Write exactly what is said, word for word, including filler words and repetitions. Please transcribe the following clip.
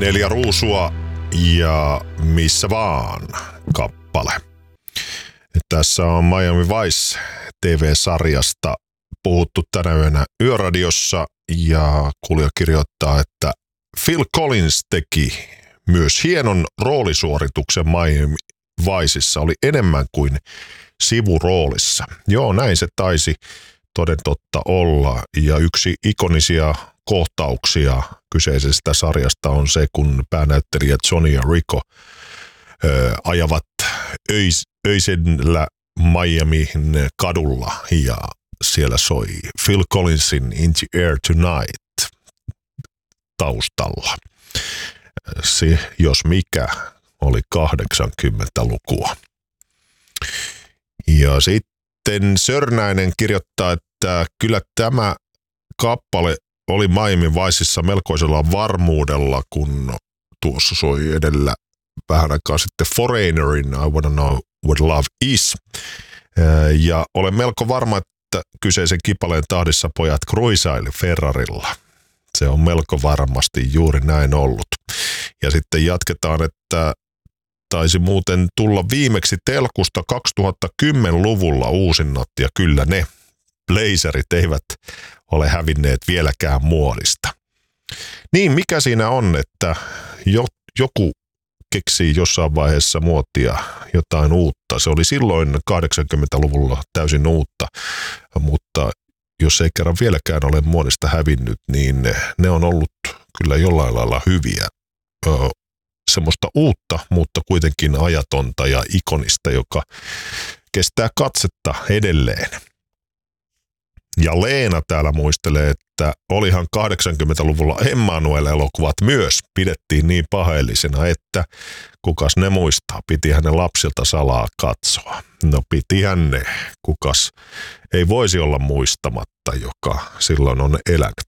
Neljä ruusua ja missä vaan kappale. Tässä on Miami Vice T V-sarjasta puhuttu tänä yönä Yöradiossa ja kuulija kirjoittaa, että Phil Collins teki myös hienon roolisuorituksen Miami Viceissa, oli enemmän kuin sivuroolissa. Joo, näin se taisi toden totta olla ja yksi ikonisia kohtauksia kyseisestä sarjasta on se, kun päänäyttelijät Johnny ja Rico ö, ajavat öis, öisellä Miamin kadulla ja siellä soi Phil Collinsin In the Air Tonight taustalla. Se, jos mikä, oli kahdeksankymmentälukua. Ja sitten Sörnäinen kirjoittaa, että kyllä tämä kappale oli Miami Viceissa melkoisella varmuudella, kun tuossa soi edellä vähän aikaa sitten Foreignerin I Wanna Know What Love Is. Ja olen melko varma, että kyseisen kipaleen tahdissa pojat kruisaili Ferrarilla. Se on melko varmasti juuri näin ollut. Ja sitten jatketaan, että taisi muuten tulla viimeksi telkusta kaksituhattakymmenluvulla uusinnot, ja kyllä ne blazerit eivät ole hävinneet vieläkään muodista. Niin, mikä siinä on, että jo, joku keksii jossain vaiheessa muotia jotain uutta. Se oli silloin kahdeksankymmentäluvulla täysin uutta, mutta jos ei kerran vieläkään ole muodista hävinnyt, niin ne, ne on ollut kyllä jollain lailla hyviä. Ö, semmoista uutta, mutta kuitenkin ajatonta ja ikonista, joka kestää katsetta edelleen. Ja Leena täällä muistelee, että olihan kahdeksankymmentäluvulla Emmanuel-elokuvat myös pidettiin niin paheellisena, että kukas ne muistaa, pitihän ne lapsilta salaa katsoa. No pitihän ne, kukas ei voisi olla muistamatta, joka silloin on elänyt.